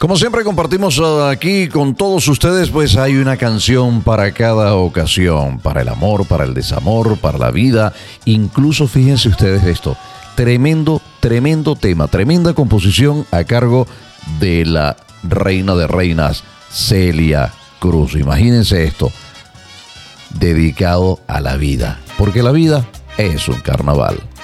Como siempre compartimos aquí con todos ustedes, pues hay una canción para cada ocasión, para el amor, para el desamor, para la vida. Incluso fíjense ustedes esto, tremendo tema, tremenda composición a cargo de la reina de reinas, Celia Cruz. Imagínense esto, dedicado a la vida, porque la vida es un carnaval.